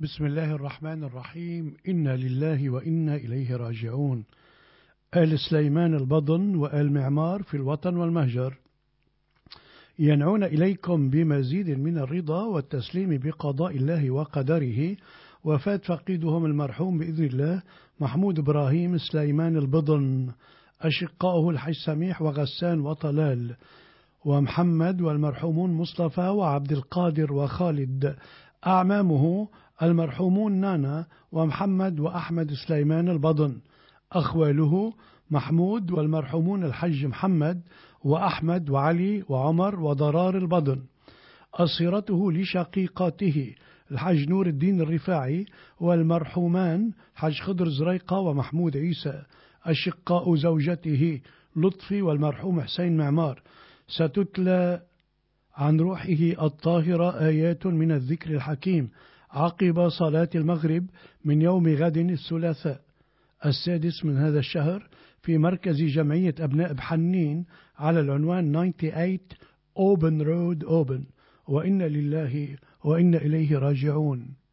بسم الله الرحمن الرحيم. إنا لله وإنا إليه راجعون. آل سليمان البضن وآل معمار في الوطن والمهجر ينعون إليكم بمزيد من الرضا والتسليم بقضاء الله وقدره. وفاة فقيدهم المرحوم بإذن الله محمود إبراهيم سليمان البضن، أشقائه الحج سميح وغسان وطلال ومحمد، والمرحومون مصطفى وعبد القادر وخالد، أعمامه المرحومون نانا ومحمد وأحمد سليمان البضن، أخواله محمود والمرحومون الحج محمد وأحمد وعلي وعمر وضرار البضن، أصيرته لشقيقاته الحج نور الدين الرفاعي والمرحومان حج خضر زريقة ومحمود عيسى، أشقاء زوجته لطفي والمرحوم حسين معمار. ستتلى عن روحه الطاهرة آيات من الذكر الحكيم عقب صلاة المغرب من يوم غد الثلاثاء 6 من هذا الشهر في مركز جمعية أبناء بحنين على العنوان 98 Open Road Open. وإنا لله وإنا إليه راجعون.